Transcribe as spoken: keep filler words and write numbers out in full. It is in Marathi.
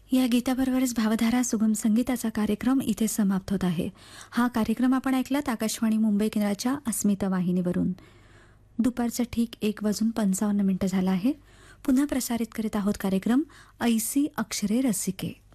या गीताबरोबरच भावधारा सुगम संगीताचा कार्यक्रम इथे समाप्त होत आहे. हा कार्यक्रम आपण ऐकलात आकाशवाणी मुंबई केंद्राच्या अस्मिता वाहिनीवरून. दुपारचं ठीक एक वाजून पंचावन्न मिनिटं झाला आहे. पुन्हा प्रसारित करीत आहोत कार्यक्रम ऐसी अक्षरे रसिके.